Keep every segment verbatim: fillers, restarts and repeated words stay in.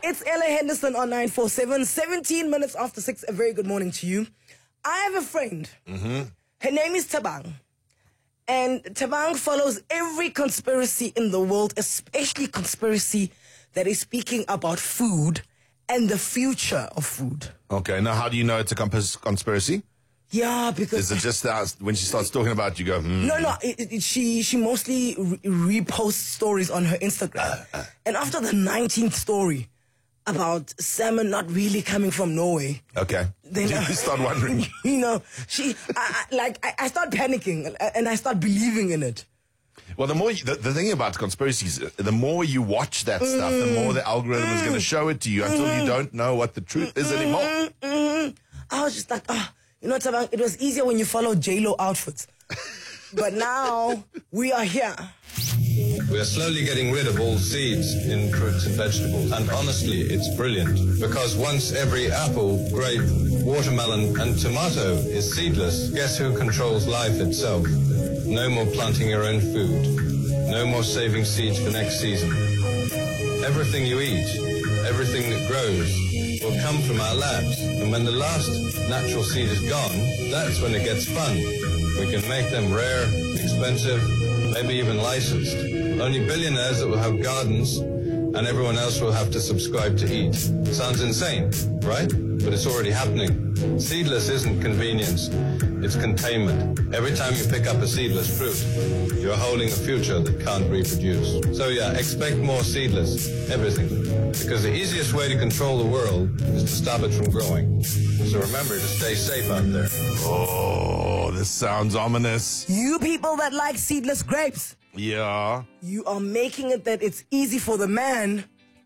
It's Ella Henderson on nine four seven, seventeen minutes after six. A very good morning to you. I have a friend. Mm-hmm. Her name is Tabang. And Tabang follows every conspiracy in the world, especially conspiracy that is speaking about food and the future of food. Okay, now how do you know it's a compos- conspiracy? Yeah, because... Is it just uh, when she starts talking about it, you go, hmm. No, no, it, it, she she mostly re- reposts stories on her Instagram. Uh, uh. And after the nineteenth story about salmon not really coming from Norway... Okay, then you I, start wondering. You know, she, I, I, like, I, I start panicking and I start believing in it. Well, the more you, the, the thing about conspiracies, the more you watch that mm. stuff, the more the algorithm mm. is going to show it to you until mm. you don't know what the truth is anymore. Mm-hmm. I was just like, ah, oh, you know, Tabang, it was easier when you followed J-Lo outfits. But now we are here. We are slowly getting rid of all seeds in fruits and vegetables. And honestly, it's brilliant. Because once every apple, grape, watermelon and tomato is seedless, guess who controls life itself? No more planting your own food. No more saving seeds for next season. Everything you eat, everything that grows, will come from our labs. And when the last natural seed is gone, that's when it gets fun. We can make them rare, expensive, maybe even licensed. Only billionaires that will have gardens and everyone else will have to subscribe to eat. Sounds insane, right? But it's already happening. Seedless isn't convenience, it's containment. Every time you pick up a seedless fruit, you're holding a future that can't reproduce. So yeah, expect more seedless, everything. Because the easiest way to control the world is to stop it from growing. So remember to stay safe out there. Oh, this sounds ominous. You people that like seedless grapes. Yeah. You are making it that it's easy for the man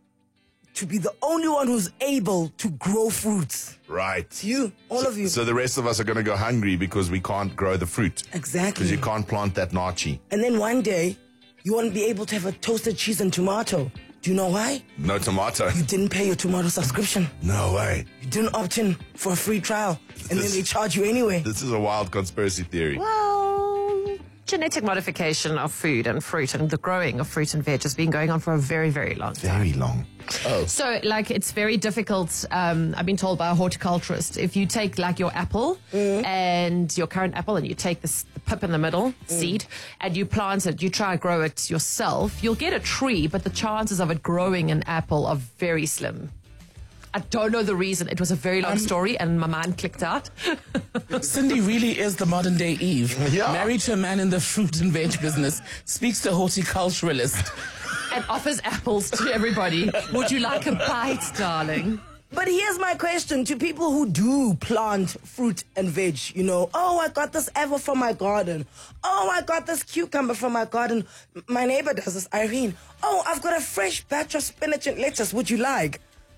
to be the only one who's able to grow fruits. Right. It's you, all so, of you. So the rest of us are going to go hungry because we can't grow the fruit. Exactly. Because you can't plant that nachi. And then one day, you won't be able to have a toasted cheese and tomato. Do you know why? No tomato. You didn't pay your tomato subscription. No way. You didn't opt in for a free trial. And this, then they charge you anyway. This is a wild conspiracy theory. Well, genetic modification of food and fruit and the growing of fruit and veg has been going on for a very, very long time. Very long. Oh. So, like, it's very difficult. Um, I've been told by a horticulturist, if you take, like, your apple mm. and your current apple and you take this, the pip in the middle, mm. seed, and you plant it, you try to grow it yourself, you'll get a tree, but the chances of it growing an apple are very slim. I don't know the reason. It was a very long um, story and my mind clicked out. Cindy really is the modern day Eve. Yeah. Married to a man in the fruit and veg business, speaks to a horticulturalist. And offers apples to everybody. Would you like a bite, darling? But here's my question to people who do plant fruit and veg. You know, oh, I got this apple from my garden. Oh, I got this cucumber from my garden. My neighbor does this, Irene. Oh, I've got a fresh batch of spinach and lettuce. Would you like?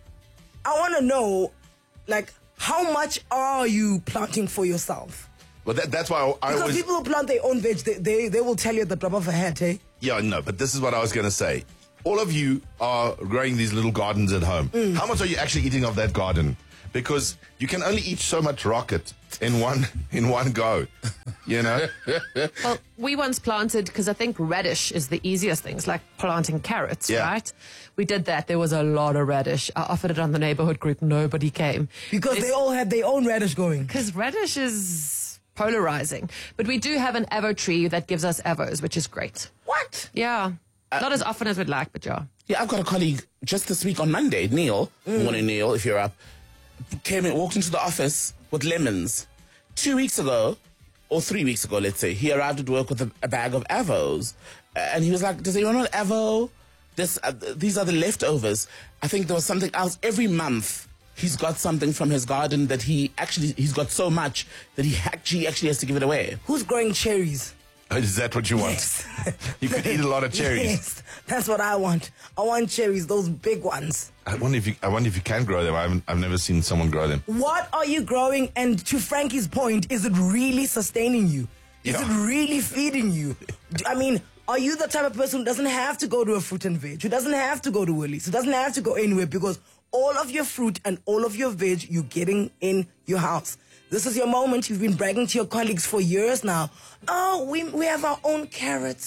I want to know, like, how much are you planting for yourself? Well, that, that's why I, I Because always... people who plant their own veg, they, they, they will tell you at the drop of a hat, eh? Yeah, no, but this is what I was going to say. All of you are growing these little gardens at home. Mm. How much are you actually eating of that garden? Because you can only eat so much rocket in one in one go, you know? Well, we once planted, because I think radish is the easiest thing. It's like planting carrots, yeah. right? We did that. There was a lot of radish. I offered it on the neighborhood group. Nobody came. Because it's, they all had their own radish going. Because radish is polarizing. But we do have an avo tree that gives us avos, which is great. What? Yeah. Uh, Not as often as we'd like, but yeah. Yeah, I've got a colleague just this week on Monday, Neil, mm. morning Neil, if you're up, came in, walked into the office with lemons. Two weeks ago, or three weeks ago, let's say, he arrived at work with a, a bag of avos. Uh, and he was like, does anyone want avo? This, uh, these are the leftovers. I think there was something else. Every month, he's got something from his garden that he actually, he's got so much that he actually, actually has to give it away. Who's growing cherries? Is that what you want? Yes. You could eat a lot of cherries. Yes, that's what I want. I want cherries, those big ones. I wonder if you, I wonder if you can grow them. I haven't, I've never seen someone grow them. What are you growing? And to Frankie's point, is it really sustaining you? Is Yeah. it really feeding you? I mean, are you the type of person who doesn't have to go to a fruit and veg, who doesn't have to go to Woolies, who doesn't have to go anywhere because all of your fruit and all of your veg you're getting in your house? This is your moment. You've been bragging to your colleagues for years now. Oh, we we have our own carrots.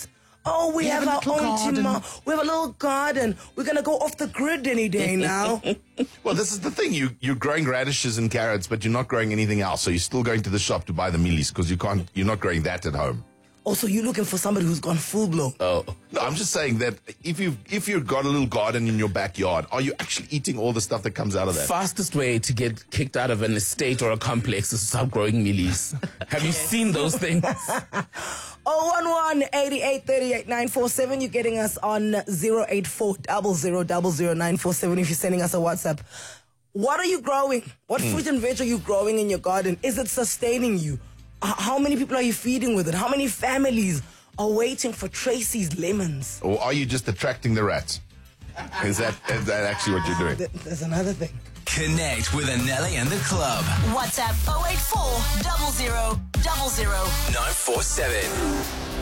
Oh, we, We have, have a our little own garden. tomato. We have a little garden. We're going to go off the grid any day now. Well, this is the thing. You, you're growing radishes and carrots, but you're not growing anything else. So you're still going to the shop to buy the mealies because you can't, you're not growing that at home. Also, you're looking for somebody who's gone full blown. Oh. No, I'm just saying that if you've, if you've got a little garden in your backyard, are you actually eating all the stuff that comes out of that? Fastest way to get kicked out of an estate or a complex is to start growing mealies. Have you seen those things? oh one one, eighty-eight, thirty-eight, nine four seven. You're getting us on zero eight four, zero zero zero zero nine four seven if you're sending us a WhatsApp. What are you growing? What Hmm. fruit and veg are you growing in your garden? Is it sustaining you? H- How many people are you feeding with it? How many families are waiting for Tracy's lemons? Or are you just attracting the rats? Is that, is that actually what you're doing? Th- There's another thing. Connect with Anelli and the club. WhatsApp oh eight four, zero zero zero zero nine four seven.